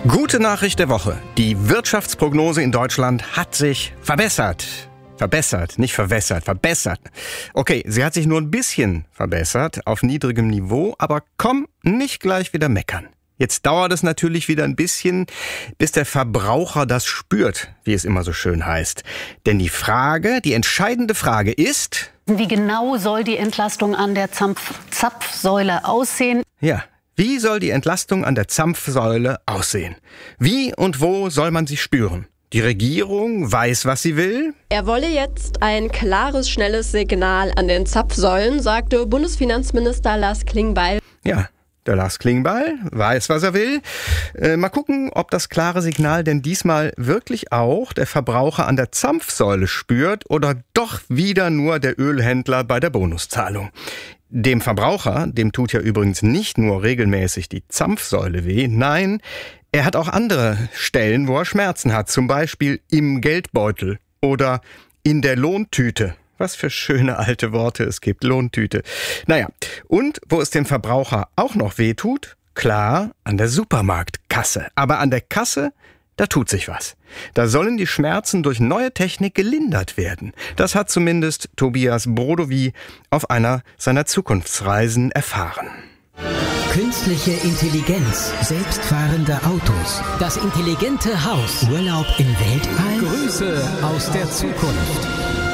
Gute Nachricht der Woche. Die Wirtschaftsprognose in Deutschland hat sich verbessert. Verbessert, nicht verwässert, verbessert. Okay, sie hat sich nur ein bisschen verbessert, auf niedrigem Niveau, aber komm, nicht gleich wieder meckern. Jetzt dauert es natürlich wieder ein bisschen, bis der Verbraucher das spürt, wie es immer so schön heißt. Denn die entscheidende Frage ist... Wie genau soll die Entlastung an der Zapfsäule aussehen? Ja, wie soll die Entlastung an der Zapfsäule aussehen? Wie und wo soll man sie spüren? Die Regierung weiß, was sie will. Er wolle jetzt ein klares, schnelles Signal an den Zapfsäulen, sagte Bundesfinanzminister Lars Klingbeil. Ja, der Lars Klingbeil weiß, was er will. Mal gucken, ob das klare Signal denn diesmal wirklich auch der Verbraucher an der Zapfsäule spürt oder doch wieder nur der Ölhändler bei der Bonuszahlung. Dem Verbraucher, dem tut ja übrigens nicht nur regelmäßig die Zapfsäule weh, nein, er hat auch andere Stellen, wo er Schmerzen hat, zum Beispiel im Geldbeutel oder in der Lohntüte. Was für schöne alte Worte es gibt, Lohntüte. Naja, und wo es dem Verbraucher auch noch weh tut? Klar, an der Supermarktkasse. Aber an der Kasse, da tut sich was. Da sollen die Schmerzen durch neue Technik gelindert werden. Das hat zumindest Tobias Brodowy auf einer seiner Zukunftsreisen erfahren. Künstliche Intelligenz, selbstfahrende Autos, das intelligente Haus, Urlaub im Weltall. Grüße aus der Zukunft.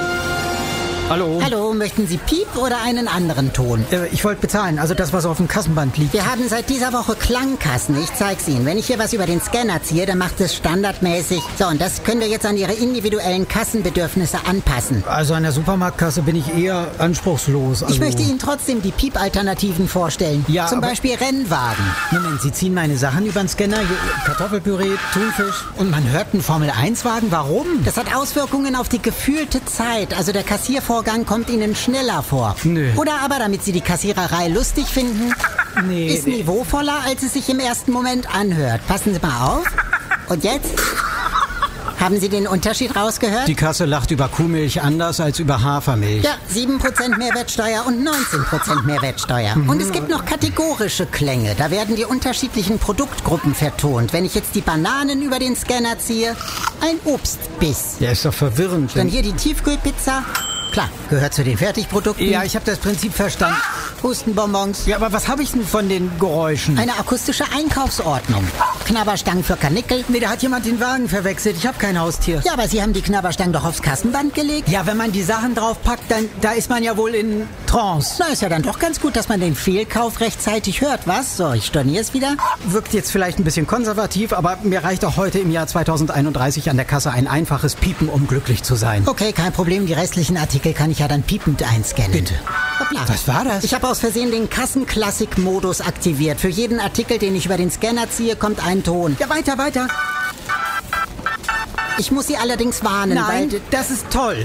Hallo. Hallo, möchten Sie Piep oder einen anderen Ton? Ich wollte bezahlen, also das, was auf dem Kassenband liegt. Wir haben seit dieser Woche Klangkassen. Ich zeig's Ihnen. Wenn ich hier was über den Scanner ziehe, dann macht es standardmäßig. So, und das können wir jetzt an Ihre individuellen Kassenbedürfnisse anpassen. Also an der Supermarktkasse bin ich eher anspruchslos. Ich möchte Ihnen trotzdem die Piep-Alternativen vorstellen. Ja, Zum Beispiel Rennwagen. Moment, Sie ziehen meine Sachen über den Scanner, Kartoffelpüree, Thunfisch und man hört einen Formel-1-Wagen. Warum? Das hat Auswirkungen auf die gefühlte Zeit. Also der Kassiervorgang kommt Ihnen schneller vor. Nö. Oder aber, damit Sie die Kassiererei lustig finden, ist niveauvoller, als es sich im ersten Moment anhört. Passen Sie mal auf. Und jetzt? Haben Sie den Unterschied rausgehört? Die Kasse lacht über Kuhmilch anders als über Hafermilch. Ja, 7% Mehrwertsteuer und 19% Mehrwertsteuer. Und es gibt noch kategorische Klänge. Da werden die unterschiedlichen Produktgruppen vertont. Wenn ich jetzt die Bananen über den Scanner ziehe, ein Obstbiss. Ja, ist doch verwirrend. Dann hier die Tiefkühlpizza. Klar, gehört zu den Fertigprodukten. Ja, ich habe das Prinzip verstanden. Hustenbonbons. Ja, aber was habe ich denn von den Geräuschen? Eine akustische Einkaufsordnung. Knabberstangen für Karnickel. Nee, da hat jemand den Wagen verwechselt. Ich habe kein Haustier. Ja, aber Sie haben die Knabberstangen doch aufs Kassenband gelegt. Ja, wenn man die Sachen draufpackt, dann da ist man ja wohl in Trance. Na, ist ja dann doch ganz gut, dass man den Fehlkauf rechtzeitig hört, was? So, ich storniere es wieder. Wirkt jetzt vielleicht ein bisschen konservativ, aber mir reicht auch heute im Jahr 2031 an der Kasse ein einfaches Piepen, um glücklich zu sein. Okay, kein Problem. Die restlichen Artikel kann ich ja dann piepend einscannen. Bitte. Hoppla. Was war das? Ich habe aus Versehen den Kassenklassik-Modus aktiviert. Für jeden Artikel, den ich über den Scanner ziehe, kommt ein Ton. Ja, weiter, weiter. Ich muss Sie allerdings warnen, Nein, weil... das ist toll.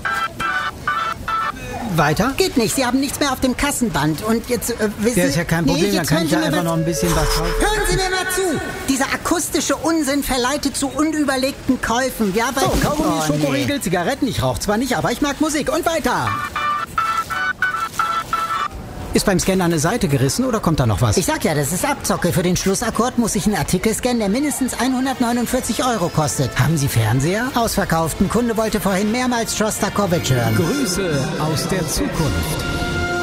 Weiter? Geht nicht, Sie haben nichts mehr auf dem Kassenband. Und jetzt wissen... Ja, ist ja kein Problem, dann kann ich ja einfach noch ein bisschen was drauf. Hören Sie mir mal zu! Dieser akustische Unsinn verleitet zu unüberlegten Käufen. Ja, weil... So, Kaugummi, Schokoriegel, Zigaretten. Ich rauche zwar nicht, aber ich mag Musik. Und weiter! Ist beim Scanner eine Seite gerissen oder kommt da noch was? Ich sag ja, das ist Abzocke. Für den Schlussakkord muss ich einen Artikel scannen, der mindestens 149 € kostet. Haben Sie Fernseher? Ausverkauft. Ein Kunde wollte vorhin mehrmals Shostakovich hören. Grüße aus der Zukunft.